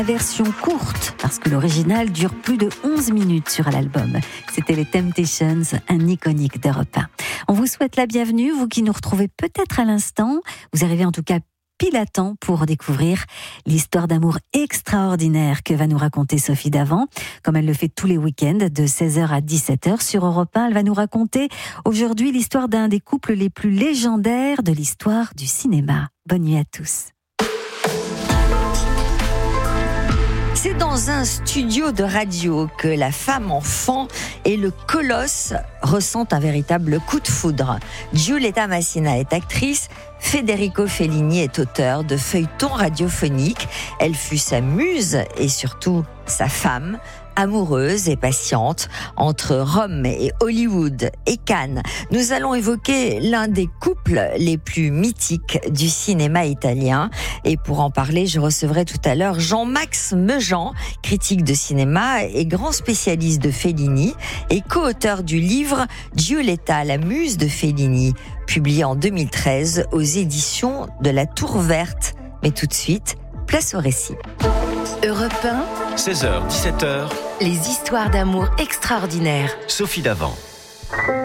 La version courte, parce que l'original dure plus de 11 minutes sur l'album. C'était les Temptations, un iconique d'Europe 1. On vous souhaite la bienvenue, vous qui nous retrouvez peut-être à l'instant. Vous arrivez en tout cas pile à temps pour découvrir l'histoire d'amour extraordinaire que va nous raconter Sophie Davant, comme elle le fait tous les week-ends de 16h à 17h sur Europe 1. Elle va nous raconter aujourd'hui l'histoire d'un des couples les plus légendaires de l'histoire du cinéma. Bonne nuit à tous. C'est dans un studio de radio que la femme enfant et le colosse ressentent un véritable coup de foudre. Giulietta Masina est actrice, Federico Fellini est auteur de feuilletons radiophoniques. Elle fut sa muse et surtout sa femme, amoureuse et patiente entre Rome et Hollywood et Cannes. Nous allons évoquer l'un des couples les plus mythiques du cinéma italien. Et pour en parler, je recevrai tout à l'heure Jean-Max Mejean, critique de cinéma et grand spécialiste de Fellini et co-auteur du livre Giulietta, la muse de Fellini, publié en 2013 aux éditions de La Tour Verte. Mais tout de suite, place au récit. Europe 1, 16h, 17h, les histoires d'amour extraordinaires. Sophie Davant.